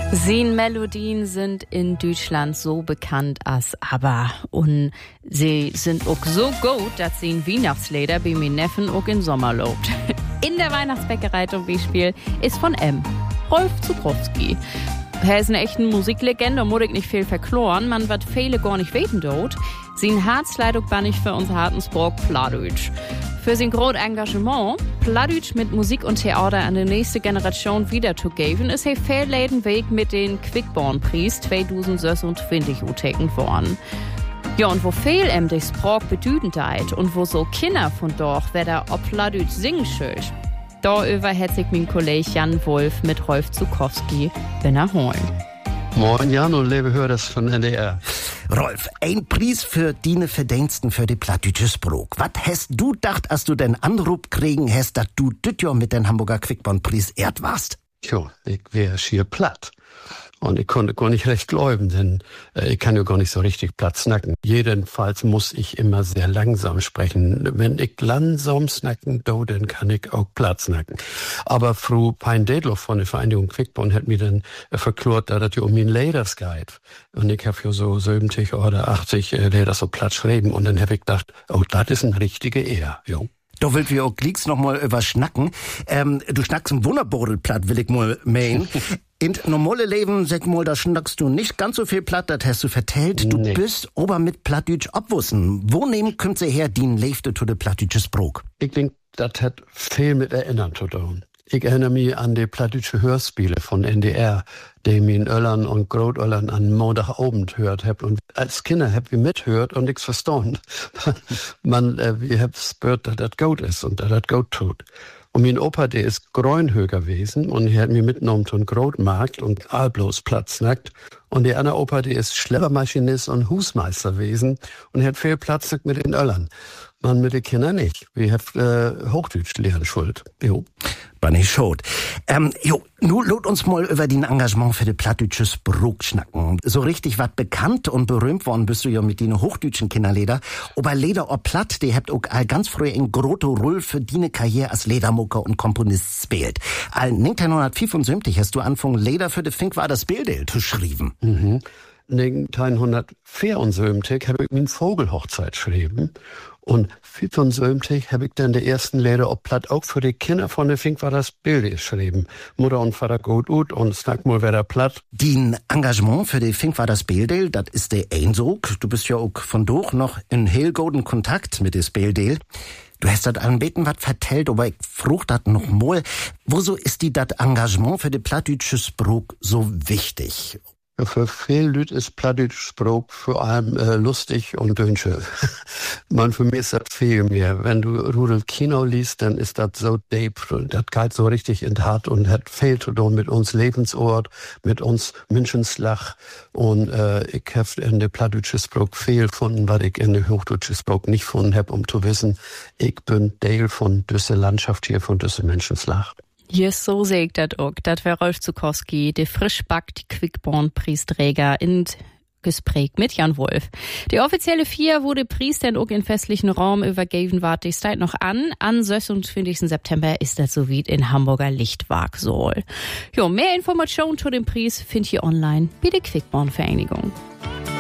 Seine Melodien sind in Deutschland so bekannt als ABBA. Und sie sind auch so gut, dass sie in Weihnachtslieder bei mir Neffen auch im Sommer lobt. In der Weihnachtsbäckerei zum Beispiel ist von Rolf Zuckowski. Er ist eine echte Musiklegende und muss ich nicht viel verkloren. Man wird viele gar nicht weten dort. Sein Herzleitung bin ich für unser Hartensburg Plattdeutsch. Für sein großes Engagement, Plattdeutsch mit Musik und Theater an die nächste Generation wiederzugeben, ist er verleden Weg mit den Quickborn-Preis 2026 uteken worden. Ja, und wo viel die Sprach bedeutend ist und wo so Kinder von dort werden ob Plattdeutsch singen schön. Darüber hat sich mein Kollege Jan Wolf mit Rolf Zuckowski holen. Moin Jan und liebe Hörer von NDR. Rolf, ein Preis für deine Verdiensten für die plattdeutsche Sprach. Was hast du gedacht, als du den Anruf kriegen hast, dass du das Jahr mit den Hamburger Quickborn-Preis ehrt warst? Jo, ich wär schier platt. Und ich konnte gar nicht recht glauben, denn ich kann ja gar nicht so richtig platt snacken. Jedenfalls muss ich immer sehr langsam sprechen. Wenn ich langsam snacken do, dann kann ich auch platt snacken. Aber Frau Pein-Dedloff von der Vereinigung Quickborn hat mir dann verklort, dass das um mein Leders geht. Und ich habe ja so 70 oder 80 Leders so platt schreiben. Und dann habe ich gedacht, oh, das ist ein richtiger Ehr, jo. Da will wir auch gleich noch mal über schnacken. Du schnackst ein Wunderbordel platt, will ich mal meinen. In normale Leben, sag mal, da schnackst du nicht ganz so viel platt, das hast du vertellt. Du bist aber mit Plattdeutsch abwussen. Wo nehmen kümmt sie her, die Leifte zu der plattdeutsche Sprach? Ich denk, das hat viel mit Erinnern zu tun. Ich erinnere mich an die plattdeutsche Hörspiele von NDR, die ich in Öllern und Großöllern an Montagabend hört hab. Und als Kinder hab ich mithört und nichts verstanden. Wir hab gehört, dass das gut ist und dass das gut tut. Und mein Opa, der ist Grünhöger gewesen und er hat mich mitgenommen zum Großmarkt und allbloß Platz nackt. Und der andere Opa, der ist Schleppermaschinist und Husmeister gewesen und er hat viel Platz mit den Öllern. Man mit den Kindern nicht. Wir haben Hochdeutsch lernen schuld. Jo. War nicht schuld. Nu lot uns mal über dein Engagement für die plattdeutsche Sprach schnacken. So richtig wat bekannt und berühmt worden bist du ja mit den hochdeutschen Kinderleder. Aber Leder or Platt, die habt auch ganz früh in groto Roll für deine Karriere als Ledermucker und Komponist spielt. Al 1975 hast du angefangen, Leder für die Fink war das Bilde zu schreiben. 1974 habe ich min Vogelhochzeit geschrieben. Und 75 habe ich dann die ersten Leder ob Platt auch für die Kinder von der Fink war das Bild geschrieben. Mutter und Vater gut ut und snack mal wer da platt. Dein Engagement für die Fink war das Bild, das ist der Einsog. Du bist ja auch von durch noch in heel guten Kontakt mit des Bild. Du hast das anbeten was vertellt, aber ich fruch dat noch mal. Wieso ist die dat Engagement für die plattdeutsche Sprach so wichtig? Ja, für viele Leute ist plattdeutsche Sprach vor allem lustig und dünnsche. Man, für mich ist das viel mehr. Wenn du Rudolf Kino liest, dann ist das so deep. Das geht so richtig in Hart und hat viel zu tun mit uns Lebensort, mit uns Menschenslach. Und ich habe in der plattdeutsche Sprach viel gefunden, was ich in der hochdeutsche Sprach nicht gefunden habe, um zu wissen, ich bin Teil von dieser Landschaft hier, von dieser Menschenslach. Yes, so sehe ich das auch. Das war Rolf Zuckowski, der frischbackt Quickborn-Preisträger in Gespräch mit Jan Wolf. Die offizielle 4 wurde Preis dann auch in festlichen Raum übergeben, warte ich noch an. Am 26. September ist das so wie in Hamburger Lichtwag-Sohl. Jo, mehr Informationen zu dem Preis findet ihr online bei der Quickborn-Vereinigung.